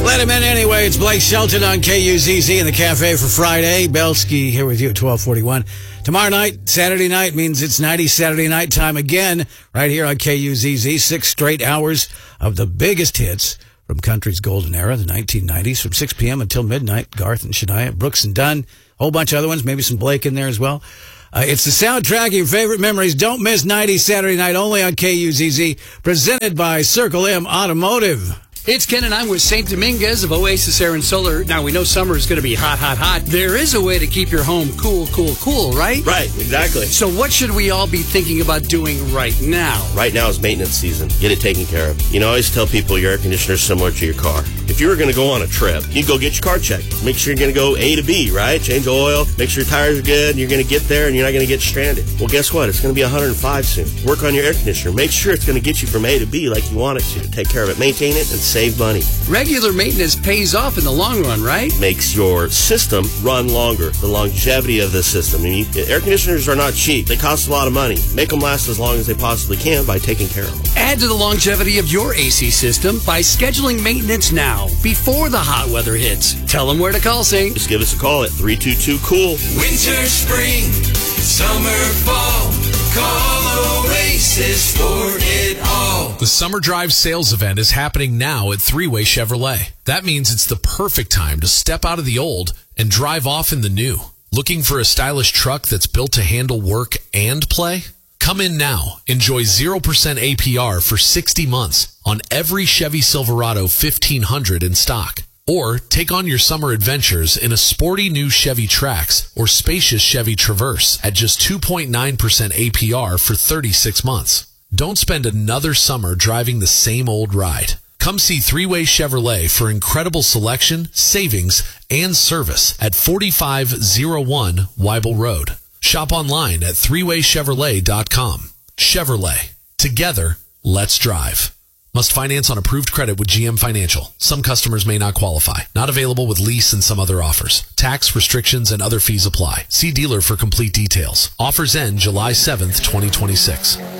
Let him in anyway. It's Blake Shelton on KUZZ in the cafe for Friday. Belsky here with you at 1241. Tomorrow night, Saturday night, means it's 90 Saturday night time again, right here on KUZZ. 6 straight hours of the biggest hits from country's golden era, the 1990s, from 6 p.m. until midnight. Garth and Shania, Brooks and Dunn, a whole bunch of other ones, maybe some Blake in there as well. It's the soundtrack of your favorite memories. Don't miss 90 Saturday night only on KUZZ, presented by Circle M Automotive. It's Ken and I'm with St. Dominguez of Oasis Air and Solar. Now, we know summer is going to be hot, hot, hot. There is a way to keep your home cool, cool, cool, right? Right, exactly. So what should we all be thinking about doing right now? Right now is maintenance season. Get it taken care of. You know, I always tell people your air conditioner is similar to your car. If you were going to go on a trip, you'd go get your car checked. Make sure you're going to go A to B, right? Change oil, make sure your tires are good, and you're going to get there and you're not going to get stranded. Well, guess what? It's going to be 105 soon. Work on your air conditioner. Make sure it's going to get you from A to B like you want it to. Take care of it. Maintain it and save money. Regular maintenance pays off in the long run, right? Makes your system run longer. The longevity of the system. I mean, air conditioners are not cheap. They cost a lot of money. Make them last as long as they possibly can by taking care of them. Add to the longevity of your AC system by scheduling maintenance now, before the hot weather hits. Tell them where to call, St. Just give us a call at 322-COOL. Winter, spring, summer, fall. Call Oasis for it all. The Summer Drive sales event is happening now at Three-Way Chevrolet. That means it's the perfect time to step out of the old and drive off in the new. Looking for a stylish truck that's built to handle work and play? Come in now. Enjoy 0% APR for 60 months on every Chevy Silverado 1500 in stock. Or take on your summer adventures in a sporty new Chevy Trax or spacious Chevy Traverse at just 2.9% APR for 36 months. Don't spend another summer driving the same old ride. Come see Three-Way Chevrolet for incredible selection, savings, and service at 4501 Weibel Road. Shop online at threewaychevrolet.com. Chevrolet. Together, let's drive. Must finance on approved credit with GM Financial. Some customers may not qualify. Not available with lease and some other offers. Tax, restrictions, and other fees apply. See dealer for complete details. Offers end July 7th, 2026.